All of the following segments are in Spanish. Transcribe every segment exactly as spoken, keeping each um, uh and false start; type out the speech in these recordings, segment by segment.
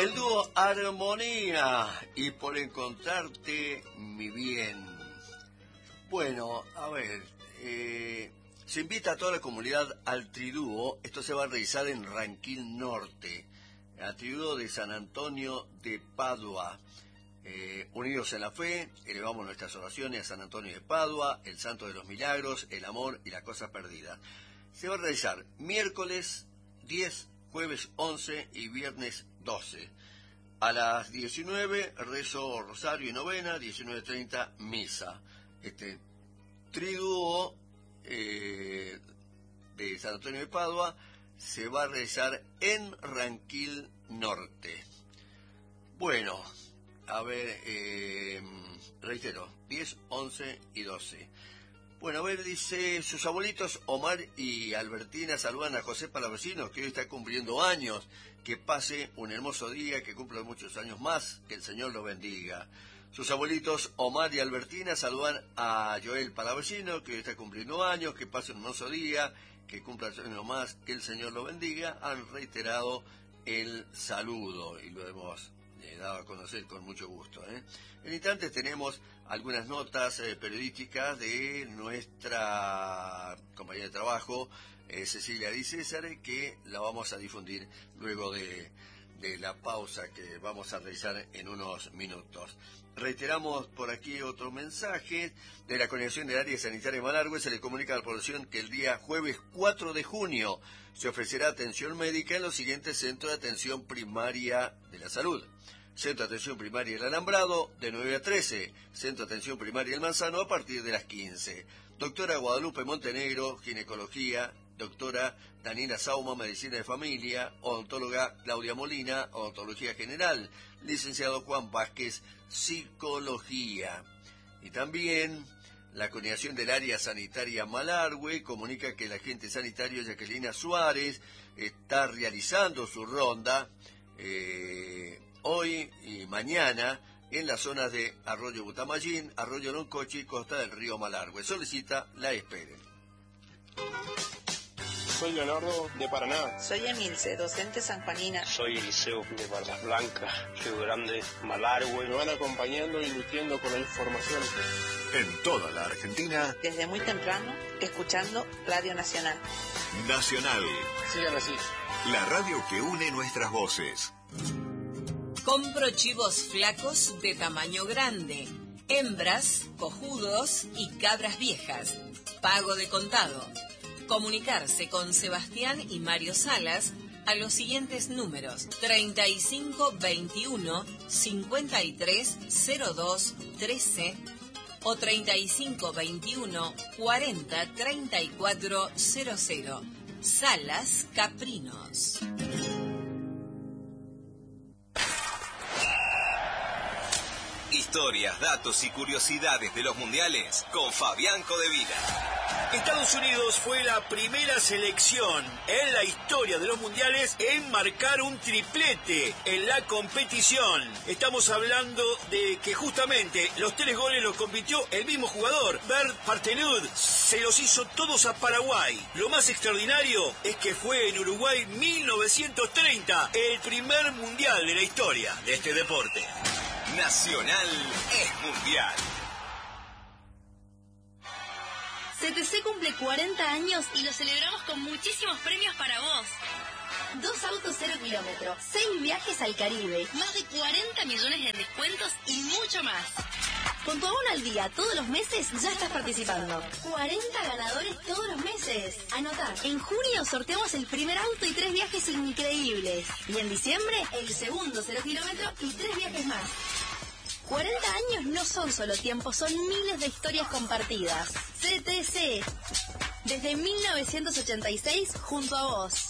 El dúo Armonía y Por Encontrarte Mi Bien. Bueno, a ver, eh, se invita a toda la comunidad al tridúo. Esto se va a realizar en Ranquil Norte, al tridúo de San Antonio de Padua. Eh, unidos en la fe, elevamos nuestras oraciones a San Antonio de Padua, el santo de los milagros, el amor y la cosa perdida. Se va a realizar miércoles diez, jueves once y viernes doce. A las diecinueve, rezo rosario y novena, diecinueve treinta, misa. Este tridúo eh, de San Antonio de Padua se va a realizar en Ranquil Norte. Bueno, a ver, eh, reitero, diez, once y doce. Bueno, a ver, dice, sus abuelitos Omar y Albertina saludan a José Palavecino, que hoy está cumpliendo años. Que pase un hermoso día, que cumpla muchos años más, que el Señor lo bendiga. Sus abuelitos Omar y Albertina saludan a Joel Palavecino, que hoy está cumpliendo años, que pase un hermoso día, que cumpla años más, que el Señor lo bendiga. Han reiterado el saludo y lo hemos eh, dado a conocer con mucho gusto. ¿eh? En instantes tenemos algunas notas eh, periodísticas de nuestra compañera de trabajo, eh, Cecilia Di César, que la vamos a difundir luego de, de la pausa que vamos a realizar en unos minutos. Reiteramos por aquí otro mensaje de la Coordinación del Área Sanitaria de Malargüe. Se le comunica a la población que el día jueves cuatro de junio se ofrecerá atención médica en los siguientes centros de atención primaria de la salud. Centro de Atención Primaria El Alambrado, de nueve a trece. Centro de Atención Primaria El Manzano, a partir de las quince. Doctora Guadalupe Montenegro, Ginecología. Doctora Daniela Sauma, Medicina de Familia. Odontóloga Claudia Molina, Odontología General. Licenciado Juan Vázquez, Psicología. Y también la Coordinación del Área Sanitaria Malargüe comunica que el agente sanitario Jacqueline Suárez está realizando su ronda eh, hoy y mañana en las zonas de Arroyo Butamayín, Arroyo Loncochi y Costa del Río Malargüe. Solicita la esperen. Soy Leonardo, de Paraná. Soy Emilce, docente sanjuanina. Soy Eliseo, de Barras Blancas, Río Grande, Malargüe. Me van acompañando y nutriendo con la información. En toda la Argentina. Desde muy temprano, escuchando Radio Nacional. Nacional. Sigan así. La radio que une nuestras voces. Compro chivos flacos de tamaño grande, hembras, cojudos y cabras viejas. Pago de contado. Comunicarse con Sebastián y Mario Salas a los siguientes números: treinta y cinco veintiuno cincuenta y tres cero dos trece o treinta y cinco veintiuno cuarenta treinta y cuatro cero cero. Salas Caprinos. Historias, datos y curiosidades de los mundiales con Fabián Codevila. Estados Unidos fue la primera selección en la historia de los mundiales en marcar un triplete en la competición. Estamos hablando de que justamente los tres goles los compitió el mismo jugador, Bert Partenud. Se los hizo todos a Paraguay. Lo más extraordinario es que fue en Uruguay mil novecientos treinta, el primer mundial de la historia de este deporte. Nacional es mundial. C T C cumple cuarenta años y lo celebramos con muchísimos premios para vos. Dos autos cero kilómetros, seis viajes al Caribe, más de cuarenta millones de descuentos y mucho más. Con tu abono al día todos los meses ya estás participando. cuarenta ganadores todos los meses. Anotá, en junio sorteamos el primer auto y tres viajes increíbles. Y en diciembre el segundo cero kilómetro y tres viajes más. cuarenta años no son solo tiempo, son miles de historias compartidas. C T C, desde mil novecientos ochenta y seis, junto a vos.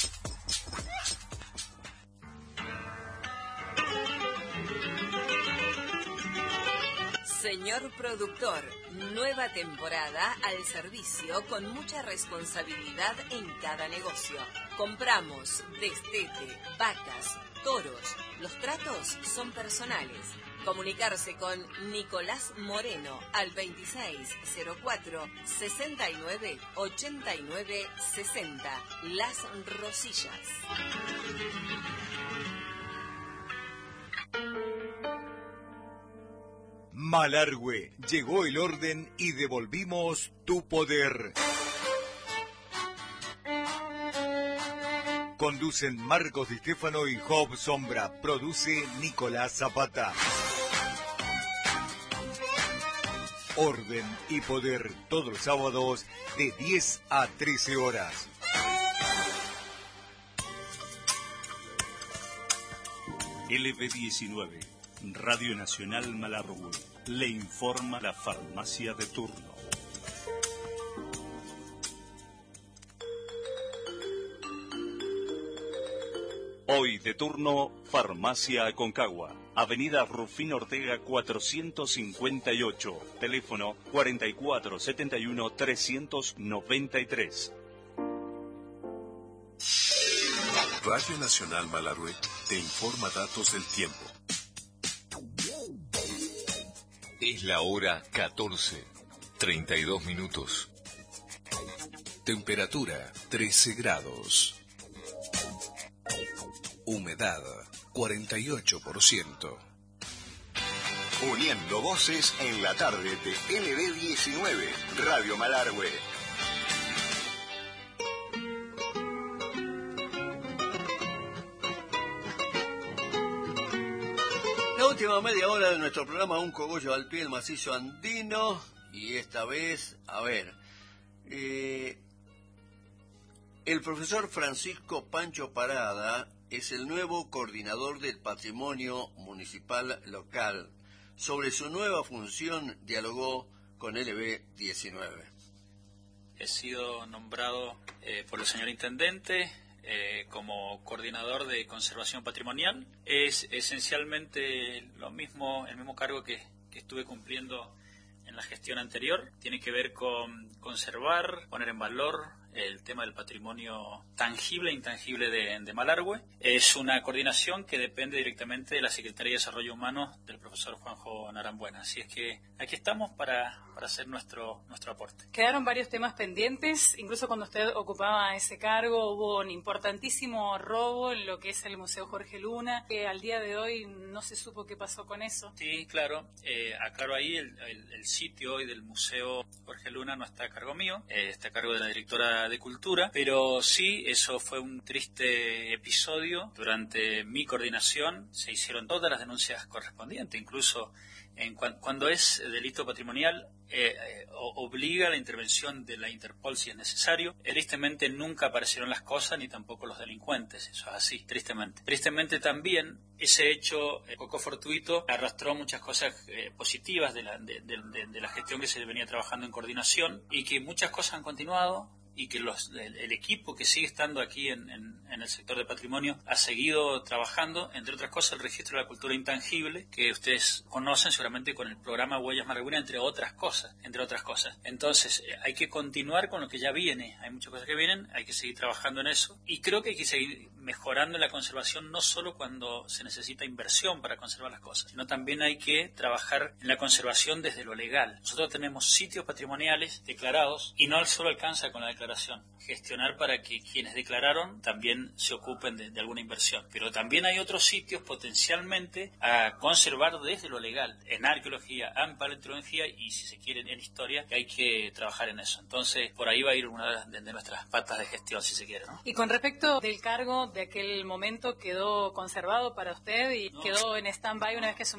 Señor productor, nueva temporada al servicio con mucha responsabilidad en cada negocio. Compramos destete, vacas, toros. Los tratos son personales. Comunicarse con Nicolás Moreno al veintiséis cero cuatro sesenta y nueve ochenta y nueve sesenta. Las Rosillas. Malargüe, llegó el orden y devolvimos tu poder. Conducen Marcos Di Stefano y Job Sombra. Produce Nicolás Zapata. Orden y poder todos los sábados de diez a trece horas. L B diecinueve, Radio Nacional Malargüe, le informa la farmacia de turno. Hoy de turno, Farmacia Aconcagua, Avenida Rufín Ortega cuatrocientos cincuenta y ocho, teléfono cuarenta y cuatro setenta y uno trescientos noventa y tres. Radio Nacional Malargüe te informa datos del tiempo. Es la hora catorce, treinta y dos minutos. Temperatura trece grados. Humedad cuarenta y ocho por ciento. Uniendo voces en la tarde de L B diecinueve, Radio Malargüe. La última media hora de nuestro programa, un cogollo al pie del macizo andino. Y esta vez, a ver, eh, el profesor Francisco Pancho Parada es el nuevo coordinador del patrimonio municipal local. Sobre su nueva función dialogó con L B diecinueve. He sido nombrado eh, por el señor intendente eh, como coordinador de conservación patrimonial. Es esencialmente lo mismo, el mismo cargo que, que estuve cumpliendo en la gestión anterior. Tiene que ver con conservar, poner en valor el tema del patrimonio tangible e intangible de, de Malargüe. Es una coordinación que depende directamente de la Secretaría de Desarrollo Humano del profesor Juanjo Narambuena. Así es que aquí estamos para, para hacer nuestro, nuestro aporte. Quedaron varios temas pendientes, incluso cuando usted ocupaba ese cargo hubo un importantísimo robo en lo que es el Museo Jorge Luna, que al día de hoy no se supo qué pasó con eso. Sí, claro. Eh, aclaro ahí, el, el, el sitio hoy del Museo Jorge Luna no está a cargo mío, eh, está a cargo de la directora de Cultura, pero sí, eso fue un triste episodio. Durante mi coordinación se hicieron todas las denuncias correspondientes, incluso en cu cuando es delito patrimonial eh, eh, obliga a la intervención de la Interpol si es necesario. Tristemente nunca aparecieron las cosas ni tampoco los delincuentes, eso es así, tristemente. Tristemente también ese hecho eh, poco fortuito arrastró muchas cosas eh, positivas de la, de, de, de, de la gestión que se venía trabajando en coordinación, y que muchas cosas han continuado, y que los, el, el equipo que sigue estando aquí en, en, en el sector de patrimonio ha seguido trabajando, entre otras cosas, el registro de la cultura intangible, que ustedes conocen seguramente con el programa Huellas Malargüenas, entre otras cosas, entre otras cosas. Entonces, eh, hay que continuar con lo que ya viene, hay muchas cosas que vienen, hay que seguir trabajando en eso, y creo que hay que seguir mejorando en la conservación, no solo cuando se necesita inversión para conservar las cosas, sino también hay que trabajar en la conservación desde lo legal. Nosotros tenemos sitios patrimoniales declarados, y no solo alcanza con la declaración, gestionar para que quienes declararon también se ocupen de, de alguna inversión. Pero también hay otros sitios potencialmente a conservar desde lo legal, en arqueología, en paleontología y, si se quiere, en historia, que hay que trabajar en eso. Entonces, por ahí va a ir una de, de nuestras patas de gestión, si se quiere, ¿no? Y con respecto del cargo de aquel momento, ¿quedó conservado para usted y no. quedó en stand-by una vez que asumió?